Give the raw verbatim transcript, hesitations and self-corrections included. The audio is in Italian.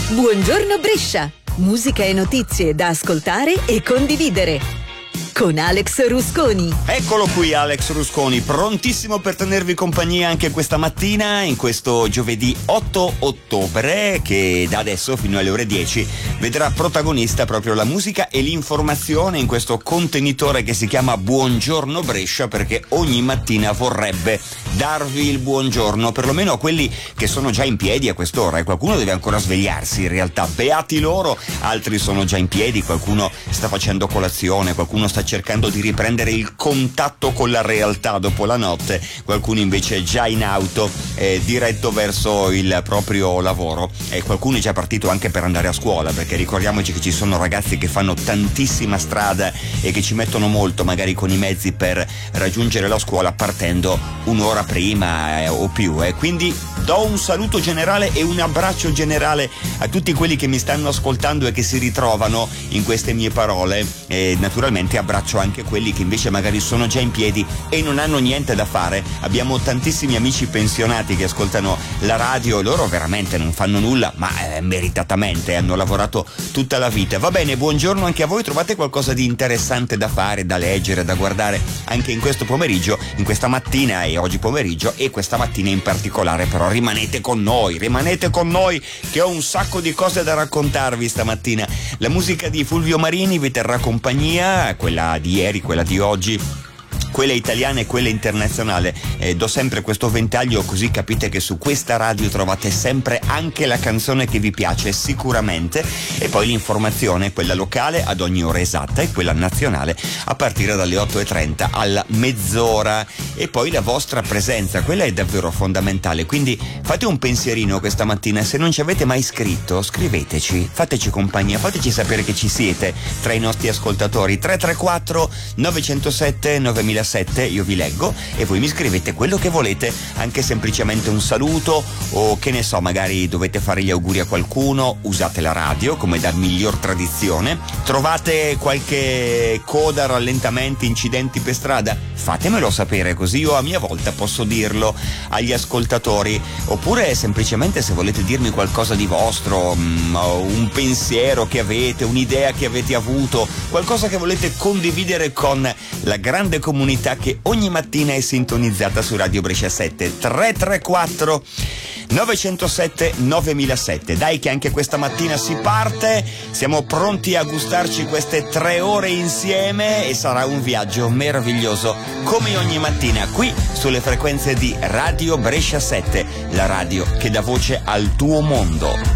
Buongiorno Brescia, musica e notizie da ascoltare e condividere. Con Alex Rusconi. Eccolo qui Alex Rusconi, prontissimo per tenervi compagnia anche questa mattina, in questo giovedì otto ottobre, che da adesso fino alle ore dieci vedrà protagonista proprio la musica e l'informazione in questo contenitore che si chiama Buongiorno Brescia, perché ogni mattina vorrebbe darvi il buongiorno, perlomeno a quelli che sono già in piedi a quest'ora, e qualcuno deve ancora svegliarsi in realtà, beati loro, altri sono già in piedi, qualcuno sta facendo colazione, qualcuno sta cercando di riprendere il contatto con la realtà dopo la notte, qualcuno invece è già in auto eh, diretto verso il proprio lavoro, e qualcuno è già partito anche per andare a scuola, perché ricordiamoci che ci sono ragazzi che fanno tantissima strada e che ci mettono molto magari con i mezzi per raggiungere la scuola partendo un'ora prima eh, o più, eh. Quindi do un saluto generale e un abbraccio generale a tutti quelli che mi stanno ascoltando e che si ritrovano in queste mie parole, e naturalmente abbraccio anche quelli che invece magari sono già in piedi e non hanno niente da fare. Abbiamo tantissimi amici pensionati che ascoltano la radio e loro veramente non fanno nulla, ma eh, meritatamente hanno lavorato tutta la vita. Va bene, buongiorno anche a voi, trovate qualcosa di interessante da fare, da leggere, da guardare anche in questo pomeriggio, in questa mattina e oggi pomeriggio, e questa mattina in particolare, però rimanete con noi, rimanete con noi che ho un sacco di cose da raccontarvi stamattina. La musica di Fulvio Marini vi terrà compagnia, quella di ieri, quella di oggi, quella italiana e quella internazionale. Eh, do sempre questo ventaglio, così capite che su questa radio trovate sempre anche la canzone che vi piace sicuramente, e poi l'informazione, quella locale ad ogni ora esatta e quella nazionale a partire dalle otto e trenta alla mezz'ora, e poi la vostra presenza, quella è davvero fondamentale, quindi fate un pensierino questa mattina. Se non ci avete mai scritto, scriveteci, fateci compagnia, fateci sapere che ci siete tra i nostri ascoltatori. Tre tre quattro nove zero sette nove zero sette, io vi leggo e voi mi scrivete quello che volete, anche semplicemente un saluto, o che ne so, magari dovete fare gli auguri a qualcuno, usate la radio come da miglior tradizione, trovate qualche coda, rallentamenti, incidenti per strada, fatemelo sapere, così io a mia volta posso dirlo agli ascoltatori. Oppure semplicemente se volete dirmi qualcosa di vostro, un pensiero che avete, un'idea che avete avuto, qualcosa che volete condividere con la grande comunità che ogni mattina è sintonizzata su Radio Brescia sette. Tre tre quattro nove zero sette nove zero sette. Dai che anche questa mattina si parte, siamo pronti a gustarci queste tre ore insieme e sarà un viaggio meraviglioso come ogni mattina qui sulle frequenze di Radio Brescia sette, la radio che dà voce al tuo mondo.